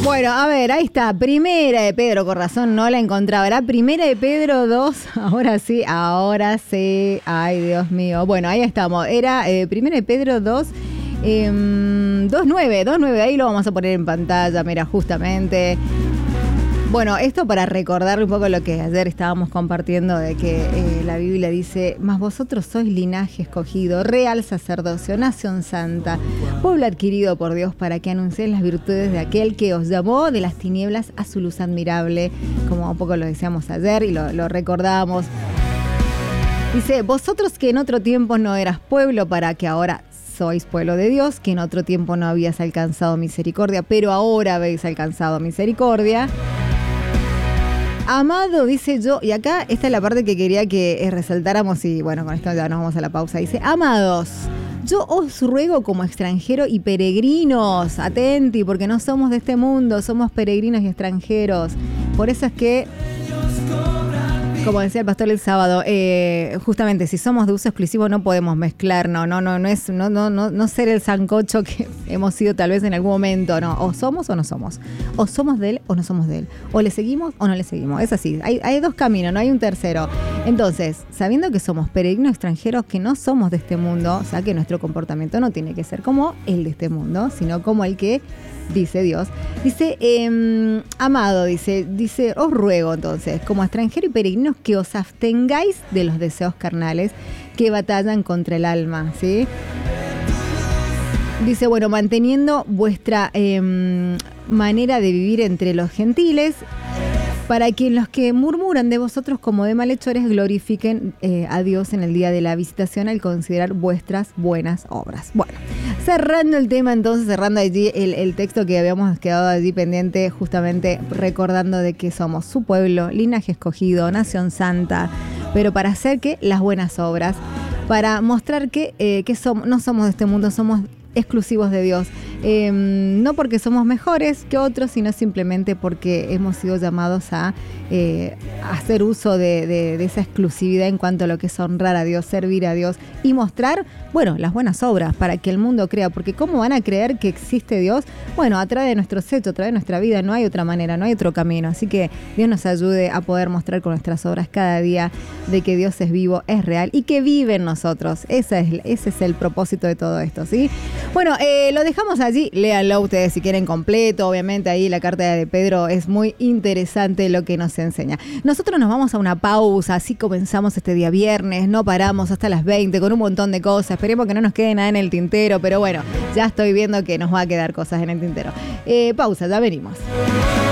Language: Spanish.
Bueno, a ver, ahí está. Primera de Pedro, con razón no la encontraba. Era Primera de Pedro 2. Ahora sí. Ay, Dios mío. Bueno, ahí estamos. Era Primera de Pedro 2. 2.9. Ahí lo vamos a poner en pantalla. Mira, justamente. Bueno, esto para recordarle un poco lo que ayer estábamos compartiendo de que la Biblia dice: mas vosotros sois linaje escogido, real sacerdocio, nación santa, pueblo adquirido por Dios, para que anunciéis las virtudes de aquel que os llamó de las tinieblas a su luz admirable, como un poco lo decíamos ayer y lo recordábamos. Dice: vosotros que en otro tiempo no eras pueblo, para que ahora sois pueblo de Dios, que en otro tiempo no habías alcanzado misericordia, pero ahora habéis alcanzado misericordia. Amado, dice yo, y acá esta es la parte que quería que resaltáramos, y bueno, con esto ya nos vamos a la pausa. Dice: amados, yo os ruego como extranjeros y peregrinos, atenti, porque no somos de este mundo, somos peregrinos y extranjeros. Por eso es que, como decía el pastor el sábado, justamente si somos de uso exclusivo no podemos mezclar, no ser el sancocho que hemos sido tal vez en algún momento, no, o somos o no somos, o somos de él o no somos de él, o le seguimos o no le seguimos, es así, hay dos caminos, no hay un tercero. Entonces, sabiendo que somos peregrinos extranjeros, que no somos de este mundo, o sea que nuestro comportamiento no tiene que ser como el de este mundo, sino como el que dice Dios. Dice, amado, dice, os ruego entonces, como extranjero y peregrinos, que os abstengáis de los deseos carnales que batallan contra el alma, ¿sí? Dice, bueno, manteniendo vuestra manera de vivir entre los gentiles, para que los que murmuran de vosotros como de malhechores glorifiquen a Dios en el día de la visitación al considerar vuestras buenas obras. Bueno, cerrando el tema entonces, cerrando allí el texto que habíamos quedado allí pendiente, justamente recordando de que somos su pueblo, linaje escogido, nación santa, pero para hacer que las buenas obras, para mostrar que no somos de este mundo, somos exclusivos de Dios, no porque somos mejores que otros, sino simplemente porque hemos sido llamados a hacer uso de esa exclusividad en cuanto a lo que es honrar a Dios, servir a Dios y mostrar, bueno, las buenas obras para que el mundo crea, porque ¿cómo van a creer que existe Dios? Bueno, a través de nuestros hechos, a través de nuestra vida, no hay otra manera, no hay otro camino, así que Dios nos ayude a poder mostrar con nuestras obras cada día de que Dios es vivo, es real y que vive en nosotros. Ese es el propósito de todo esto, ¿sí? Bueno, lo dejamos allí, léanlo ustedes si quieren completo, obviamente ahí la carta de Pedro es muy interesante lo que nos enseña. Nosotros nos vamos a una pausa, así comenzamos este día viernes, no paramos hasta las 20 con un montón de cosas, esperemos que no nos quede nada en el tintero, pero bueno, ya estoy viendo que nos va a quedar cosas en el tintero. Pausa, ya venimos.